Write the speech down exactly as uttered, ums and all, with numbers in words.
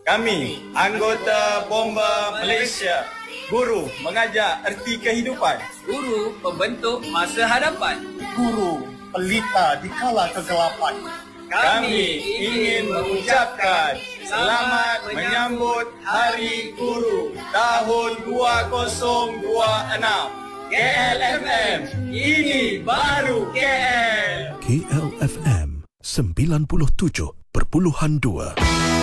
Kami, anggota Bomba Malaysia, guru mengajar erti kehidupan. Guru pembentuk masa hadapan. Guru pelita di kala kegelapan. Kami ingin mengucapkan selamat menyambut Hari Guru tahun dua ribu dua puluh enam. K L F M, ini baru K L. K L F M sembilan puluh tujuh perpuluhan dua.